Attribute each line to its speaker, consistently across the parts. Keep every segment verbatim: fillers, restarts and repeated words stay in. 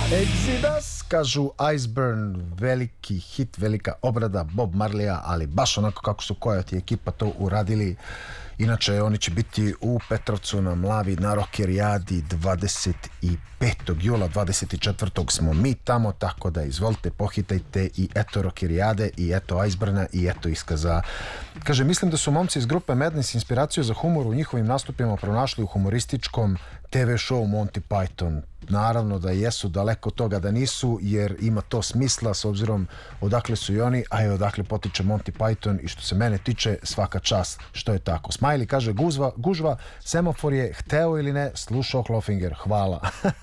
Speaker 1: Exodus, kažu Iceburn, veliki hit, velika obrada Bob Marleya, ali baš onako kako su Coyote ekipa to uradili. Inače, oni će biti u Petrovcu na Mlavi na Rokerijadi dvadeset petog jula, dvadeset četvrtog smo mi tamo, tako da izvolite, pohitajte i eto Rokerijade i eto Iceburna i eto iskaza. Kaže, mislim da su momci iz grupe Madness inspiraciju za humor u njihovim nastupima pronašli u humorističkom te ve show Monty Python. Naravno da jesu, daleko toga da nisu, jer ima to smisla s obzirom odakle su i oni, a i odakle potiče Monty Python i što se mene tiče svaka čast što je tako. Smiley kaže, guzva, gužva, semafor je hteo ili ne, slušao Klofinger, hvala.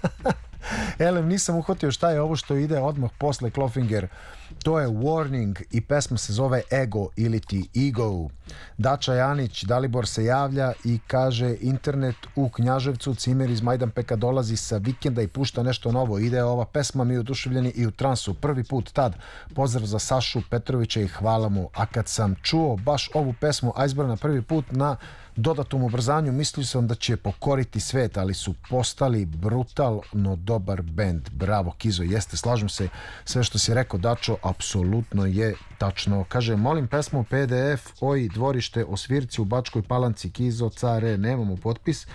Speaker 1: Elem, nisam uhvatio šta je ovo što ide odmah posle Klofinger. To je Warning i pesma se zove Ego ili ti Ego. Dača Janić, Dalibor se javlja i kaže, internet u Knjaževcu, Cimer iz Majdanpeka dolazi sa vikenda i pušta nešto novo. Ide ova pesma, mi oduševljeni i u transu. Prvi put tad. Pozdrav za Sašu Petrovića i hvala mu. A kad sam čuo baš ovu pesmu Iceburna prvi put na dodatnom ubrzanju, mislio sam da će pokoriti svet, ali su postali brutalno dobar bend. Bravo Kizo, jeste, slažem se, sve što si rekao Dačo, apsolutno je tačno. Kaže, molim pesmu pe de ef Oj dvorište o svirci u Bačkoj Palanci. Kizo, care, nemamo potpis.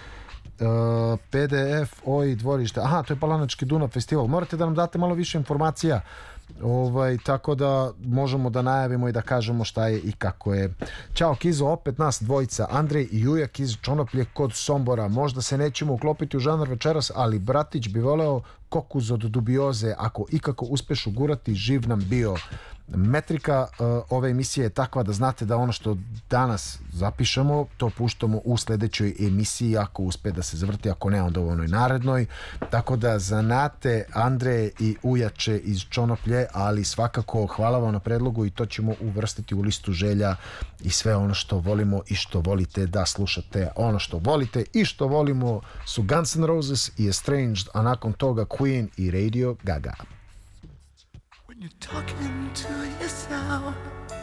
Speaker 1: Uh, pe de ef Oj dvorište, aha, to je Palanački Dunav festival. Morate da nam date malo više informacija, ovaj, tako da možemo da najavimo i da kažemo šta je i kako je. Ćao Kizo, opet nas dvojica, Andrej i Ujak iz Čonoplje kod Sombora. Možda se nećemo uklopiti u žanar večeras, ali bratić bi voleo kokuz od dubioze, ako ikako uspeš ugurati, živ nam bio. Metrika uh, ove emisije je takva da znate da ono što danas zapišemo, to puštamo u sledećoj emisiji, ako uspe da se zavrti, ako ne, onda u onoj narednoj. Tako da zanate Andreje i Ujače iz Čonoplje, ali svakako hvala vam na predlogu i to ćemo uvrstiti u listu želja i sve ono što volimo i što volite da slušate. Ono što volite i što volimo su Guns N' Roses i Estranged, a nakon toga Queen i Radio Gaga.
Speaker 2: You're talking to yourself.